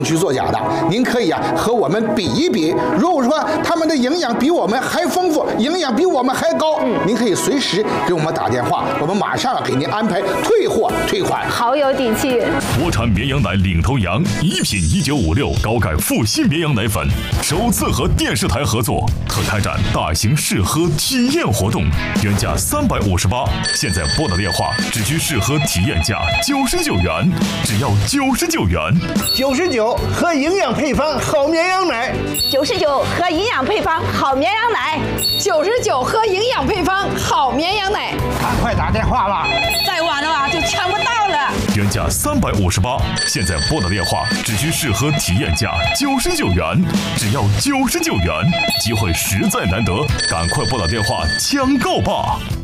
去作假的，您可以和我们比一比。如果说他们的营养比我们还丰富，营养比我们还高，您可以随时给我们打电话，我们马上给您安排退货退款。 好有底气！ 国产绵羊奶领头羊1品1956高钙复性绵羊奶粉，首次和电视台合作，特开展大型试喝体验活动，原价358，现在拨打电话只需试喝体验价99元，只要99元。 99喝营养配方好绵羊奶 ，99喝营养配方好绵羊奶 ，99喝营养配方好绵羊奶， 赶快打电话吧！ 再晚的话就抢不到了。 原价358，现在拨打电话只需试喝体验价99元，只要99元，机会实在难得，赶快拨打电话抢购吧！